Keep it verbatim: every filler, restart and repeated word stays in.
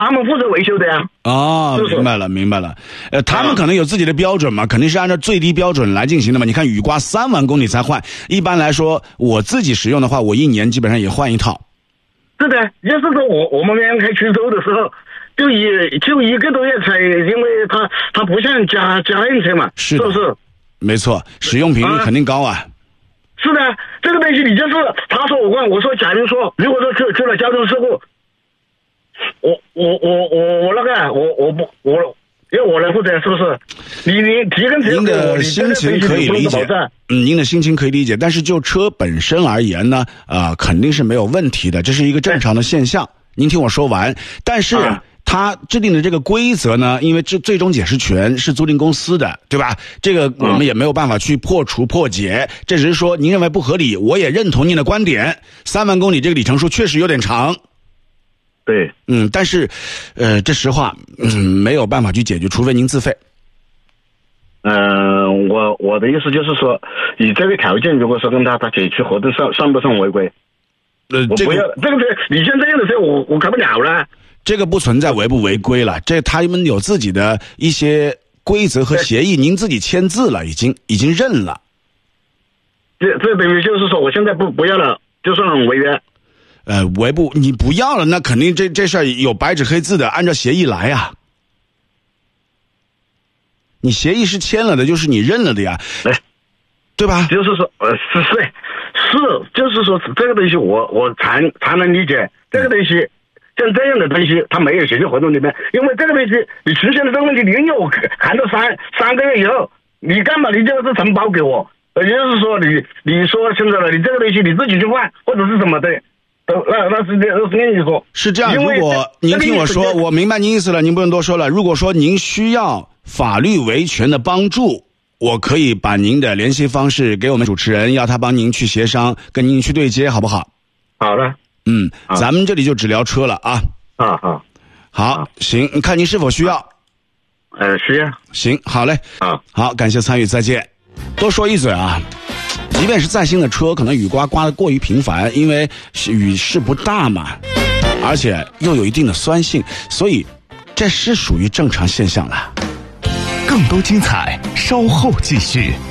他们负责维修的呀。 哦， 是是明白了，明白了。呃，他们可能有自己的标准嘛，肯定是按照最低标准来进行的嘛。你看雨刮三万公里才换，一般来说，我自己使用的话，我一年基本上也换一套。 是的，就是说我我们刚开衢州的时候，就一就一个多月才，因为它它不像家家用车嘛， 是的， 是不是？ 没错，使用频率肯定高啊。 是的，这个东西你就是他说我问我说，假如说如果说出出了交通事故，我我我我我那个我我不我由我来负责，是不是？你你提供您的心情可以理解，嗯，您的心情可以理解，但是就车本身而言呢，啊、呃，肯定是没有问题的，这是一个正常的现象。您听我说完，但是。啊他制定的这个规则呢，因为这最终解释权是租赁公司的，对吧？这个我们也没有办法去破除破解，这只是说您认为不合理，我也认同您的观点。三万公里这个里程数确实有点长， 对， 嗯，但是，呃，这实话，嗯，没有办法去解决，除非您自费。 嗯、呃，我我的意思就是说，以这个条件，如果说跟他他解除合同算算不算违规？ 呃， 我不要这个是你像这样的事，我我开不了了。 这个不存在违不违规了，这他们有自己的一些规则和协议，您自己签字了，已经已经认了。 这这等于就是说，我现在不不要了，就算违约。 呃，违不你不要了，那肯定这这事儿有白纸黑字的，按照协议来啊。你协议是签了的，就是你认了的呀， 哎， 对吧？ 就是说，呃，是是是，就是说这个东西我，我我才才能理解这个东西。像这样的东西，它没有协议合同里面，因为这个东西你出现了这个问题，你有含到三三个月以后，你干嘛？你就是承包给我，也就是说你你说现在了，你这个东西你自己去换或者是什么的，都那那是那是跟你说是这样。如果您听我说，我明白您意思了，您不用多说了。如果说您需要法律维权的帮助，我可以把您的联系方式给我们主持人，要他帮您去协商，跟您去对接，好不好？ 好的。 嗯，咱们这里就只聊车了啊。 啊啊， 好，行，看您是否需要。 呃，需要。 行，好嘞。 啊， 好，感谢参与，再见。多说一嘴啊，即便是再新的车，可能雨刮刮得过于频繁，因为雨势不大嘛，而且又有一定的酸性，所以这是属于正常现象了。 更多精彩，稍后继续。